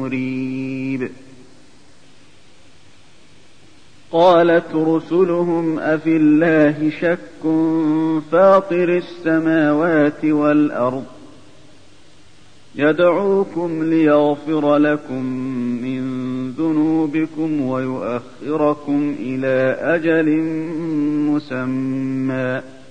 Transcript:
مريب. قالت رسلهم أفي الله شك فاطر السماوات والأرض يدعوكم ليغفر لكم من ذنوبكم ويؤخركم إلى أجل مسمى